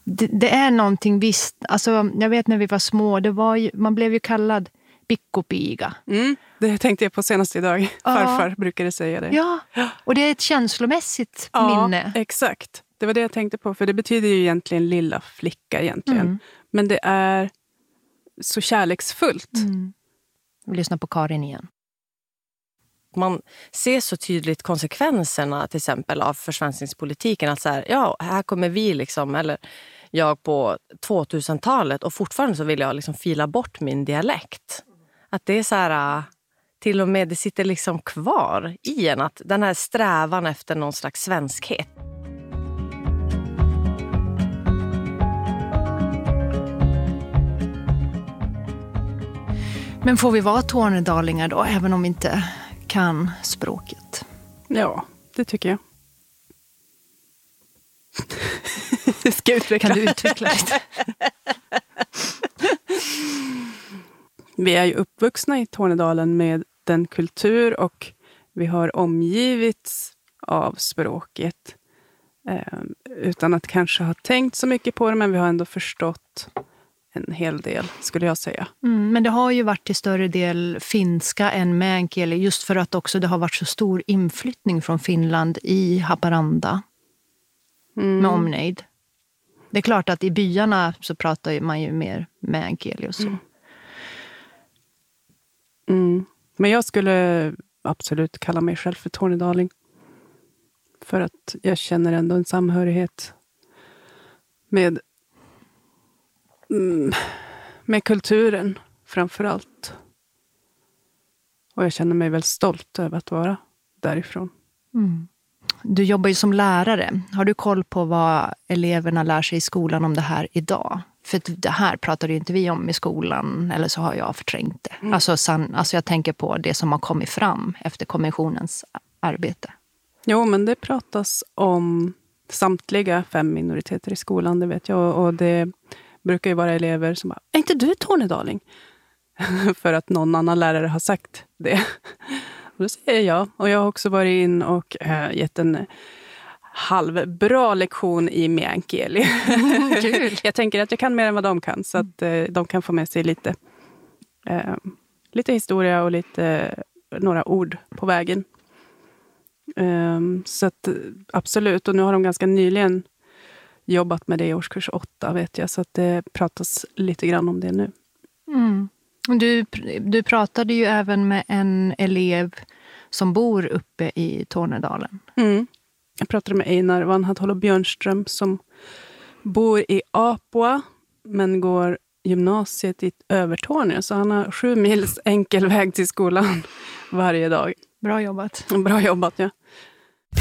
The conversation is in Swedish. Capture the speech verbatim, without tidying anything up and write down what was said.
det, det är någonting visst. Alltså, jag vet när vi var små, det var ju, man blev ju kallad pikkupiga. Mm, det tänkte jag på senast idag. Ja. Farfar brukade säga det. Ja, och det är ett känslomässigt ja, minne. Ja, exakt. Det var det jag tänkte på. För det betyder ju egentligen lilla flicka egentligen. Mm. Men det är så kärleksfullt. Mm. Vi lyssnar på Karin igen. Man ser så tydligt konsekvenserna till exempel av försvenskningspolitiken. Att så här, ja, här kommer vi liksom, eller jag på tvåtusentalet och fortfarande så vill jag liksom fila bort min dialekt. Att det är så här, till och med det sitter liksom kvar i en, att den här strävan efter någon slags svenskhet. Men får vi vara tornedalingar då, även om vi inte kan språket? Ja, det tycker jag. Ska utveckla. Kan du utveckla lite? Vi är ju uppvuxna i Tornedalen med den kultur och vi har omgivits av språket. Eh, utan att kanske ha tänkt så mycket på det, men vi har ändå förstått en hel del, skulle jag säga. Mm, men det har ju varit till större del finska än meänkieli, just för att också det har varit så stor inflyttning från Finland i Haparanda mm. med omnejd. Det är klart att i byarna så pratar man ju mer meänkieli och så. Mm. Mm. Men jag skulle absolut kalla mig själv för tornedaling. För att jag känner ändå en samhörighet med Mm, med kulturen framför allt. Och jag känner mig väl stolt över att vara därifrån. Mm. Du jobbar ju som lärare. Har du koll på vad eleverna lär sig i skolan om det här idag? För det här pratar ju inte vi om i skolan, eller så har jag förträngt det. Mm. Alltså, san, alltså jag tänker på det som har kommit fram efter kommissionens arbete. Jo, men det pratas om samtliga fem minoriteter i skolan, det vet jag. Och det brukar ju vara elever som bara, är inte du tornedaling? För att någon annan lärare har sagt det. Och då säger jag. Och jag har också varit in och äh, gett en halvbra lektion i meänkieli. Kul. Jag tänker att jag kan mer än vad de kan. Så att äh, de kan få med sig lite, äh, lite historia och lite några ord på vägen. Um, så att absolut. Och nu har de ganska nyligen jobbat med det i årskurs åtta, vet jag. Så att det pratas lite grann om det nu. Mm. Du, du pratade ju även med en elev som bor uppe i Tornedalen. Mm. Jag pratade med Einar Vanhatholo Björnström som bor i Apua men går gymnasiet i Övertorneå. Så han har sju mils enkel väg till skolan varje dag. Bra jobbat. Bra jobbat, ja.